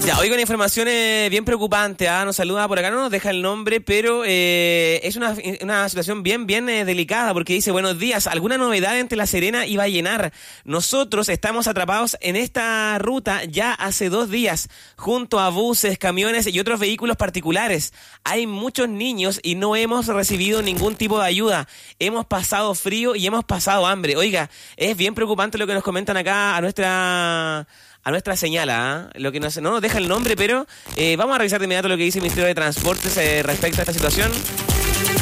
Ya, oigo una información bien preocupante. Nos saluda por acá, no nos deja el nombre, pero es una situación bien delicada, porque dice: buenos días, ¿alguna novedad entre La Serena y Vallenar? Nosotros estamos atrapados en esta ruta ya hace 2 días, junto a buses, camiones y otros vehículos particulares. Hay muchos niños y no hemos recibido ningún tipo de ayuda. Hemos pasado frío y hemos pasado hambre. Oiga, es bien preocupante lo que nos comentan acá a nuestra señala, lo que no nos deja el nombre, pero vamos a revisar de inmediato lo que dice el Ministerio de Transportes respecto a esta situación.